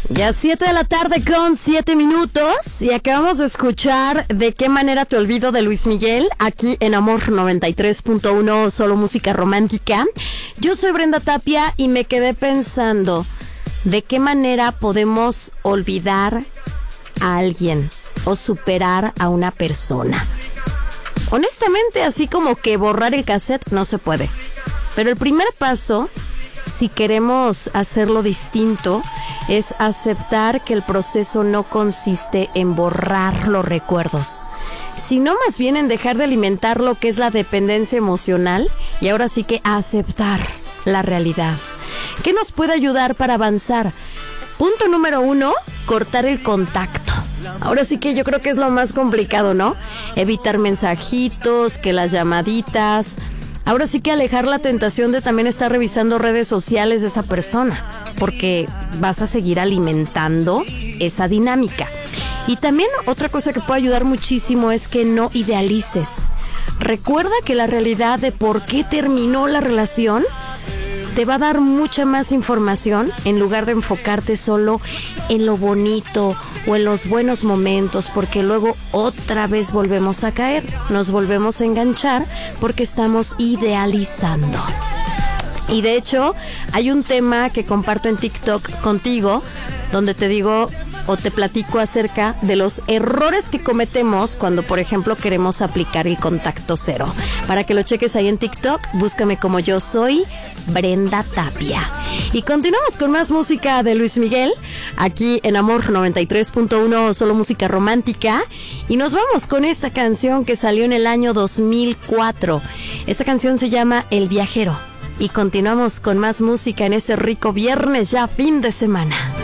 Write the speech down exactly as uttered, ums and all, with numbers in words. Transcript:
Ya siete de la tarde con siete minutos y acabamos de escuchar De qué manera te olvido de Luis Miguel aquí en Amor noventa y tres punto uno, solo música romántica. Yo soy Brenda Tapia y me quedé pensando, ¿de qué manera podemos olvidar a alguien o superar a una persona? Honestamente, así como que borrar el cassette no se puede. Pero el primer paso, si queremos hacerlo distinto, es aceptar que el proceso no consiste en borrar los recuerdos, sino más bien en dejar de alimentar lo que es la dependencia emocional y ahora sí que aceptar la realidad. ¿Qué nos puede ayudar para avanzar? Punto número uno, cortar el contacto. Ahora sí que yo creo que es lo más complicado, ¿no? Evitar mensajitos, que las llamaditas. Ahora sí que alejar la tentación de también estar revisando redes sociales de esa persona, porque vas a seguir alimentando esa dinámica. Y también otra cosa que puede ayudar muchísimo es que no idealices. Recuerda que la realidad de por qué terminó la relación te va a dar mucha más información en lugar de enfocarte solo en lo bonito o en los buenos momentos, porque luego otra vez volvemos a caer, nos volvemos a enganchar porque estamos idealizando. Y de hecho, hay un tema que comparto en TikTok contigo, donde te digo o te platico acerca de los errores que cometemos cuando, por ejemplo, queremos aplicar el contacto cero. Para que lo cheques ahí en TikTok, búscame como Yo Soy Brenda Tapia. Y continuamos con más música de Luis Miguel, aquí en Amor noventa y tres punto uno, solo música romántica. Y nos vamos con esta canción que salió en el año dos mil cuatro. Esta canción se llama El Viajero. Y continuamos con más música en ese rico viernes, ya fin de semana.